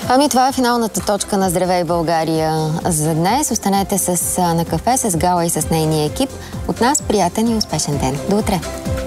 Ами това е финалната точка на Здравей България за днес. Останете на кафе с Гала и с нейния екип. От нас приятен и успешен ден. До утре!